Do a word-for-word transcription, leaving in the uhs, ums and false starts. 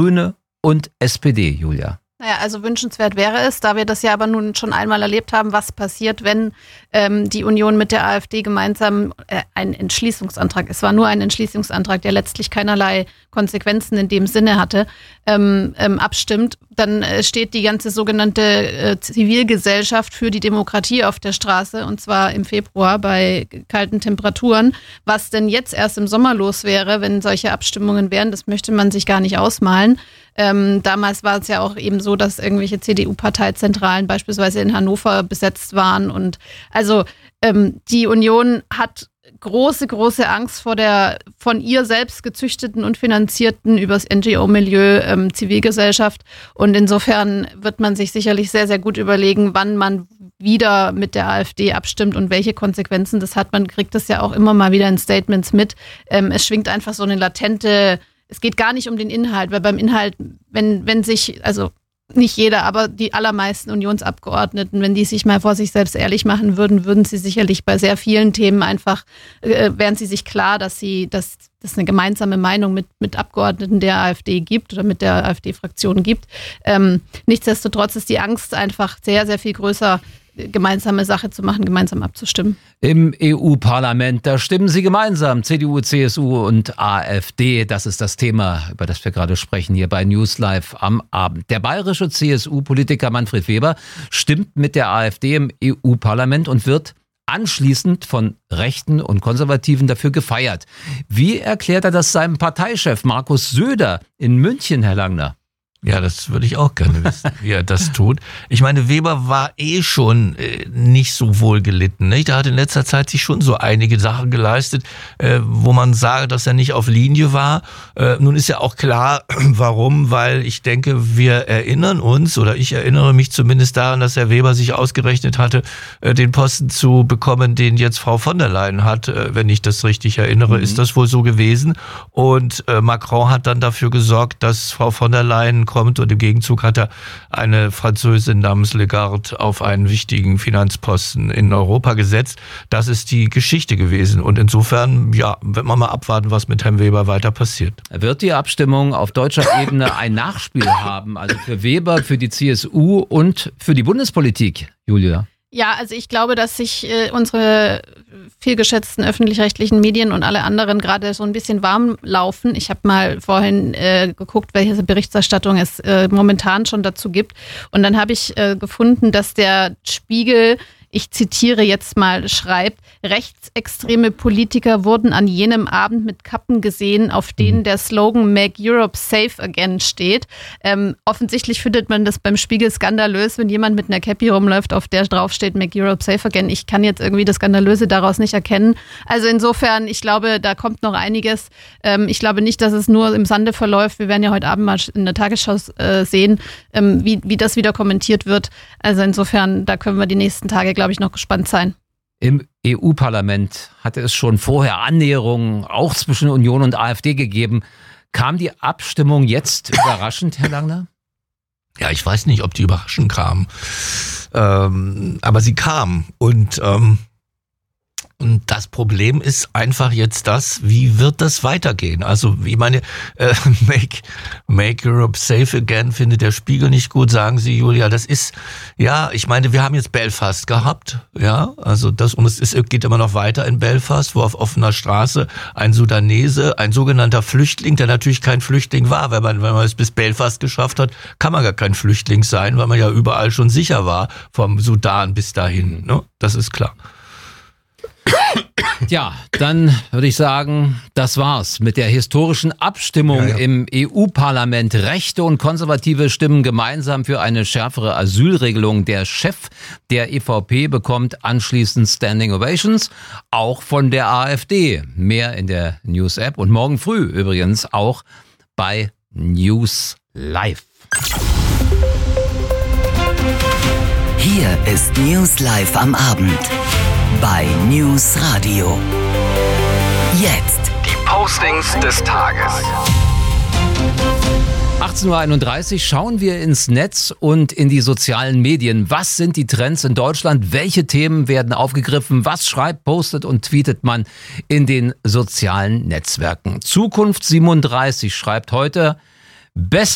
Grüne und S P D, Julia. Naja, also wünschenswert wäre es, da wir das ja aber nun schon einmal erlebt haben, was passiert, wenn ähm, die Union mit der AfD gemeinsam äh, einen Entschließungsantrag, es war nur ein Entschließungsantrag, der letztlich keinerlei Konsequenzen in dem Sinne hatte, ähm, ähm, abstimmt, dann äh, steht die ganze sogenannte äh, Zivilgesellschaft für die Demokratie auf der Straße, und zwar im Februar bei kalten Temperaturen. Was denn jetzt erst im Sommer los wäre, wenn solche Abstimmungen wären, das möchte man sich gar nicht ausmalen. Ähm, damals war es ja auch eben so, dass irgendwelche C D U-Parteizentralen beispielsweise in Hannover besetzt waren. Und also ähm, die Union hat große, große Angst vor der von ihr selbst gezüchteten und finanzierten übers N G O-Milieu ähm, Zivilgesellschaft. Und insofern wird man sich sicherlich sehr, sehr gut überlegen, wann man wieder mit der AfD abstimmt und welche Konsequenzen das hat. Man kriegt das ja auch immer mal wieder in Statements mit. Ähm, es schwingt einfach so eine latente... Es geht gar nicht um den Inhalt, weil beim Inhalt, wenn, wenn sich, also nicht jeder, aber die allermeisten Unionsabgeordneten, wenn die sich mal vor sich selbst ehrlich machen würden, würden sie sicherlich bei sehr vielen Themen einfach, äh, wären sie sich klar, dass sie, dass es eine gemeinsame Meinung mit, mit Abgeordneten der AfD gibt oder mit der AfD-Fraktion gibt. Ähm, nichtsdestotrotz ist die Angst einfach sehr, sehr viel größer, gemeinsame Sache zu machen, gemeinsam abzustimmen. Im E U-Parlament, da stimmen sie gemeinsam, C D U, C S U und AfD. Das ist das Thema, über das wir gerade sprechen hier bei News Live am Abend. Der bayerische C S U-Politiker Manfred Weber stimmt mit der AfD im E U-Parlament und wird anschließend von Rechten und Konservativen dafür gefeiert. Wie erklärt er das seinem Parteichef Markus Söder in München, Herr Langner? Ja, das würde ich auch gerne wissen, wie er das tut. Ich meine, Weber war eh schon äh, nicht so wohl gelitten. Nicht? Er hat in letzter Zeit sich schon so einige Sachen geleistet, äh, wo man sage, dass er nicht auf Linie war. Äh, nun ist ja auch klar, warum, weil ich denke, wir erinnern uns, oder ich erinnere mich zumindest daran, dass Herr Weber sich ausgerechnet hatte, äh, den Posten zu bekommen, den jetzt Frau von der Leyen hat. Äh, wenn ich das richtig erinnere, mhm. ist das wohl so gewesen. Und äh, Macron hat dann dafür gesorgt, dass Frau von der Leyen kommt, und im Gegenzug hat er eine Französin namens Lagarde auf einen wichtigen Finanzposten in Europa gesetzt. Das ist die Geschichte gewesen, und insofern, ja, wird man mal abwarten, was mit Herrn Weber weiter passiert. Wird die Abstimmung auf deutscher Ebene ein Nachspiel haben, also für Weber, für die C S U und für die Bundespolitik, Julia? Ja, also ich glaube, dass sich äh, unsere vielgeschätzten öffentlich-rechtlichen Medien und alle anderen gerade so ein bisschen warm laufen. Ich habe mal vorhin äh, geguckt, welche Berichterstattung es äh, momentan schon dazu gibt. Und dann habe ich äh, gefunden, dass der Spiegel, ich zitiere jetzt mal, schreibt: Rechtsextreme Politiker wurden an jenem Abend mit Kappen gesehen, auf denen der Slogan Make Europe Safe Again steht. Ähm, offensichtlich findet man das beim Spiegel skandalös, wenn jemand mit einer Cappy rumläuft, auf der drauf steht Make Europe Safe Again. Ich kann jetzt irgendwie das Skandalöse daraus nicht erkennen. Also insofern, ich glaube, da kommt noch einiges. Ähm, ich glaube nicht, dass es nur im Sande verläuft. Wir werden ja heute Abend mal in der Tagesschau äh, sehen, ähm, wie, wie das wieder kommentiert wird. Also insofern, da können wir die nächsten Tage, glaube ich, noch gespannt sein. Im E U-Parlament hatte es schon vorher Annäherungen auch zwischen Union und AfD gegeben. Kam die Abstimmung jetzt überraschend, Herr Langner? Ja, ich weiß nicht, ob die überraschend kam. Ähm, aber sie kam. Und ähm, Und das Problem ist einfach jetzt das, wie wird das weitergehen? Also ich meine, äh, make, make Europe safe again findet der Spiegel nicht gut, sagen Sie, Julia. Das ist, ja, ich meine, wir haben jetzt Belfast gehabt, ja, also das, und es ist, geht immer noch weiter in Belfast, wo auf offener Straße ein Sudanese, ein sogenannter Flüchtling, der natürlich kein Flüchtling war, wenn man, wenn man es bis Belfast geschafft hat, kann man gar kein Flüchtling sein, weil man ja überall schon sicher war, vom Sudan bis dahin, ne? Das ist klar. Ja, dann würde ich sagen, das war's mit der historischen Abstimmung ja, ja. im E U-Parlament. Rechte und Konservative stimmen gemeinsam für eine schärfere Asylregelung. Der Chef der E V P bekommt anschließend Standing Ovations, auch von der AfD. Mehr in der News-App und morgen früh übrigens auch bei News Live. Hier ist News Live am Abend. Bei News Radio. Jetzt die Postings des Tages. achtzehn Uhr einunddreißig schauen wir ins Netz und in die sozialen Medien. Was sind die Trends in Deutschland? Welche Themen werden aufgegriffen? Was schreibt, postet und tweetet man in den sozialen Netzwerken? Zukunft siebenunddreißig schreibt heute: Besser